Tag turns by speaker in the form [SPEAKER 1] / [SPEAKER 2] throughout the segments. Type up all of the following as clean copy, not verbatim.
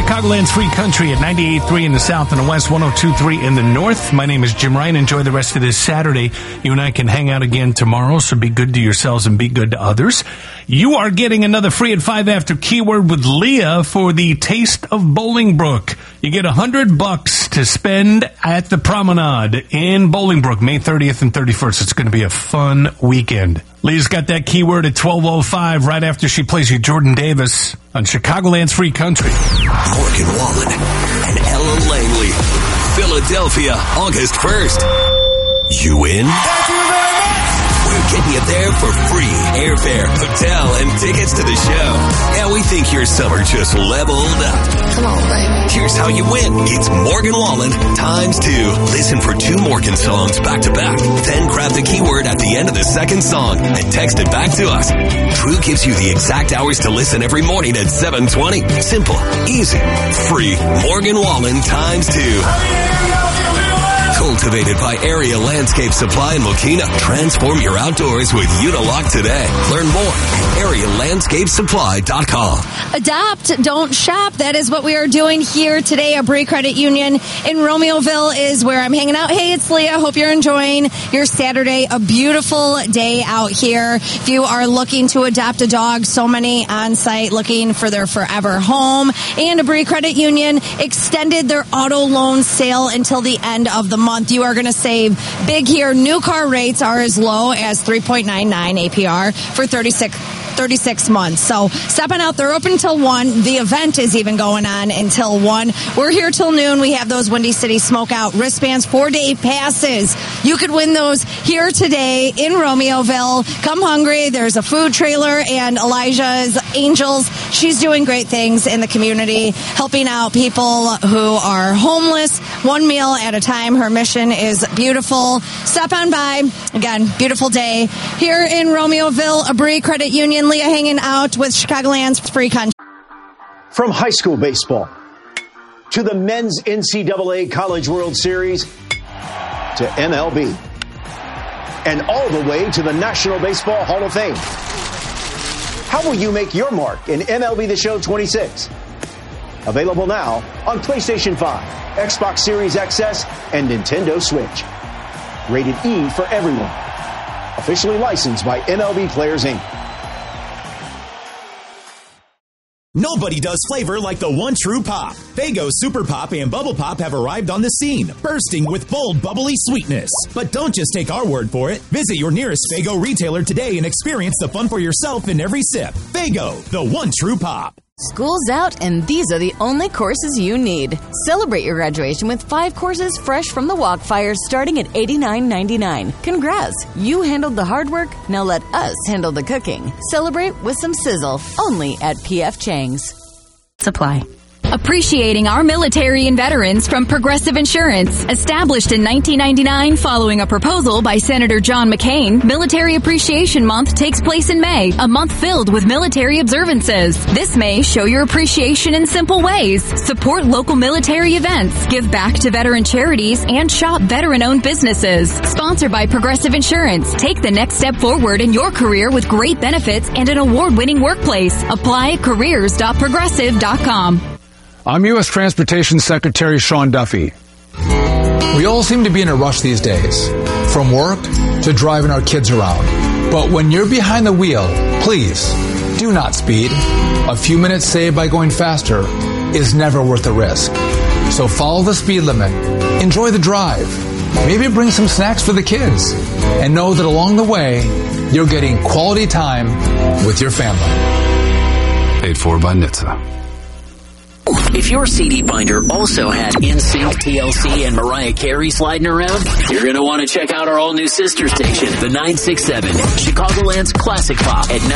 [SPEAKER 1] Chicagoland's free country at 98.3 in the south and the west, 102.3 in the north. My name is Jim Ryan. Enjoy the rest of this Saturday. You and I can hang out again tomorrow, so be good to yourselves and be good to others. You are getting another free at 5 after keyword with Leah for the Taste of Bolingbrook. You get $100 to spend at the Promenade in Bolingbrook, May 30th and 31st. It's going to be a fun weekend. Leah's got that keyword at 12:05 right after she plays you Jordan Davis on Chicagoland's free country.
[SPEAKER 2] Morgan Wallen and Ella Langley. Philadelphia, August 1st. You in?
[SPEAKER 3] Thank you very much.
[SPEAKER 2] We're getting you there for free airfare, hotel, and tickets to the show. And we think your summer just leveled up.
[SPEAKER 3] Come on, baby.
[SPEAKER 2] Here's how you win. It's Morgan Wallen times 2. Listen for 2 Morgan songs back to back. Then grab the keyword at the end of the second song and text it back to us. Drew gives you the exact hours to listen every morning at 7:20. Simple, easy, free. Morgan Wallen times 2. Cultivated by Area Landscape Supply in Mokina. Transform your outdoors with Unilock today. Learn more at arealandscapesupply.com.
[SPEAKER 4] Adopt, don't shop. That is what we are doing here today. Abri Credit Union in Romeoville is where I'm hanging out. Hey, it's Leah. Hope you're enjoying your Saturday. A beautiful day out here. If you are looking to adopt a dog, so many on site looking for their forever home. And Abri Credit Union extended their auto loan sale until the end of the month. You are going to save big here. New car rates are as low as 3.99 APR for 36 months. So stepping out, they're open until 1. The event is even going on until 1. We're here till noon. We have those Windy City Smokeout wristbands, 4-day passes. You could win those here today in Romeoville. Come hungry. There's a food trailer and Elijah's Angels. She's doing great things in the community, helping out people who are homeless, one meal at a time. Her mission is beautiful. Step on by. Again, beautiful day here in Romeoville. Abri Credit Union. Leah hanging out with Chicagoland's free country.
[SPEAKER 5] From high school baseball to the men's NCAA College World Series to MLB and all the way to the National Baseball Hall of Fame. How will you make your mark in MLB The Show 26? Available now on PlayStation 5, Xbox Series XS, and Nintendo Switch. Rated E for everyone. Officially licensed by MLB Players, Inc.
[SPEAKER 6] Nobody does flavor like the one true pop. Faygo Super Pop and Bubble Pop have arrived on the scene, bursting with bold, bubbly sweetness. But don't just take our word for it. Visit your nearest Faygo retailer today and experience the fun for yourself in every sip. Faygo, the one true pop.
[SPEAKER 7] School's out, and these are the only courses you need. Celebrate your graduation with 5 courses fresh from the Walkfire starting at $89.99. Congrats! You handled the hard work, now let us handle the cooking. Celebrate with some sizzle, only at P.F. Chang's.
[SPEAKER 8] Supply. Appreciating our military and veterans from Progressive Insurance. Established in 1999 following a proposal by Senator John McCain, Military Appreciation Month takes place in May, a month filled with military observances. This May, show your appreciation in simple ways. Support local military events, give back to veteran charities, and shop veteran-owned businesses. Sponsored by Progressive Insurance. Take the next step forward in your career with great benefits and an award-winning workplace. Apply at careers.progressive.com.
[SPEAKER 9] I'm U.S. Transportation Secretary Sean Duffy. We all seem to be in a rush these days, from work to driving our kids around. But when you're behind the wheel, please do not speed. A few minutes saved by going faster is never worth the risk. So follow the speed limit, enjoy the drive, maybe bring some snacks for the kids, and know that along the way, you're getting quality time with your family.
[SPEAKER 10] Paid for by NHTSA.
[SPEAKER 11] If your CD binder also had NSYNC, TLC, and Mariah Carey sliding around, you're going to want to check out our all-new sister station, the 967, Chicagoland's Classic Pop at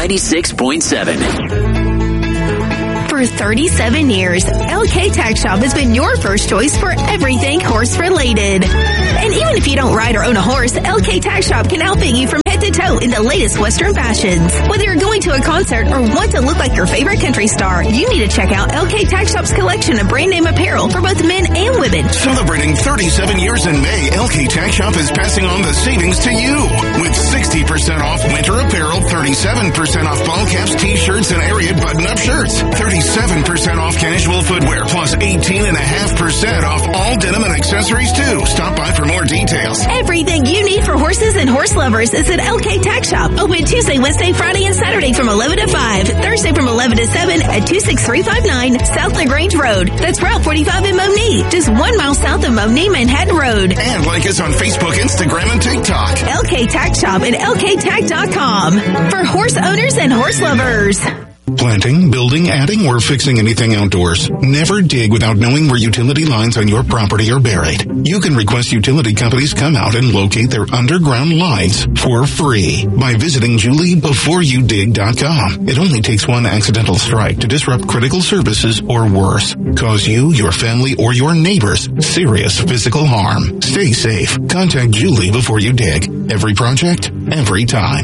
[SPEAKER 11] 96.7.
[SPEAKER 12] For 37 years, LK Tax Shop has been your first choice for everything horse-related. And even if you don't ride or own a horse, LK Tax Shop can outfit you from head to toe in the latest Western fashions. Whether you're going to a concert or want to look like your favorite country star, you need to check out LK Tax Shop's collection of brand name apparel for both men and women.
[SPEAKER 13] Celebrating 37 years in May, LK Tax Shop is passing on the savings to you with 60% off winter apparel, 37% off ball caps, t-shirts, and area button-up shirts, 37% off casual footwear, plus 18.5% off all denim and accessories too. Stop by for more details.
[SPEAKER 12] Everything you need for horses and horse lovers is at LK Tax Shop. Open Tuesday, Wednesday, Friday, and Saturday from 11 to 5. Thursday from 11 to 7 at 26359 South LaGrange Road. That's Route 45 in Monee, just 1 mile south of Monee, Manhattan Road.
[SPEAKER 13] And like us on Facebook, Instagram, and TikTok.
[SPEAKER 12] LK Tax Shop at LKTax.com for horse owners and horse lovers.
[SPEAKER 13] Planting, building, adding, or fixing anything outdoors. Never dig without knowing where utility lines on your property are buried. You can request utility companies come out and locate their underground lines for free by visiting JulieBeforeYouDig.com. It only takes one accidental strike to disrupt critical services or worse, cause you, your family, or your neighbors serious physical harm. Stay safe. Contact Julie before you dig. Every project, every time.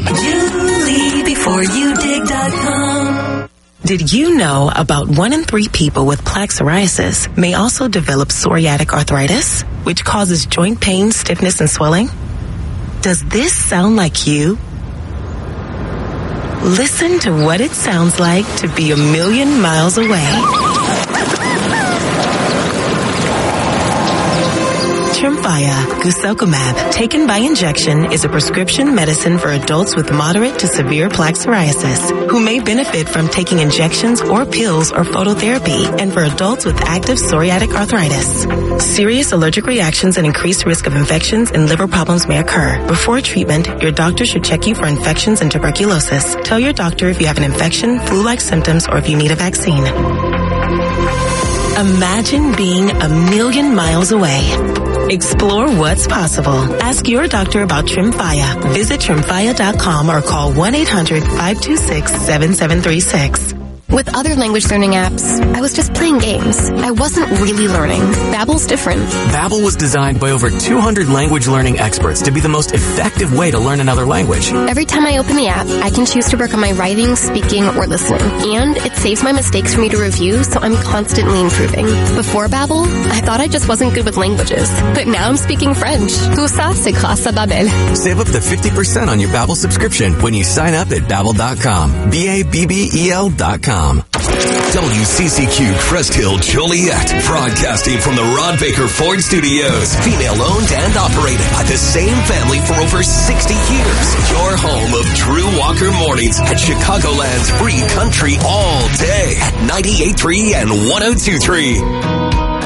[SPEAKER 14] JulieBeforeYouDig.com. Did you know about 1 in 3 people with plaque psoriasis may also develop psoriatic arthritis, which causes joint pain, stiffness, and swelling? Does this sound like you? Listen to what it sounds like to be a million miles away. Tremfya, guselkumab, taken by injection, is a prescription medicine for adults with moderate to severe plaque psoriasis who may benefit from taking injections or pills or phototherapy, and for adults with active psoriatic arthritis. Serious allergic reactions and increased risk of infections and liver problems may occur. Before treatment, your doctor should check you for infections and tuberculosis. Tell your doctor if you have an infection, flu-like symptoms, or if you need a vaccine. Imagine being a million miles away. Explore what's possible. Ask your doctor about Tremfya. Visit Tremfya.com or call 1-800-526-7736.
[SPEAKER 15] With other language learning apps, I was just playing games. I wasn't really learning. Babbel's different.
[SPEAKER 16] Babbel was designed by over 200 language learning experts to be the most effective way to learn another language.
[SPEAKER 15] Every time I open the app, I can choose to work on my writing, speaking, or listening. And it saves my mistakes for me to review, so I'm constantly improving. Before Babbel, I thought I just wasn't good with languages. But now I'm speaking French. Tout ça, c'est grâce à Babbel.
[SPEAKER 16] Save up to 50% on your Babbel subscription when you sign up at Babbel.com. Babbel.com.
[SPEAKER 2] WCCQ Crest Hill Joliet, broadcasting from the Rod Baker Ford Studios. Female owned and operated by the same family for over 60 years. Your home of Drew Walker Mornings at Chicagoland's free country all day at 98.3 and 102.3.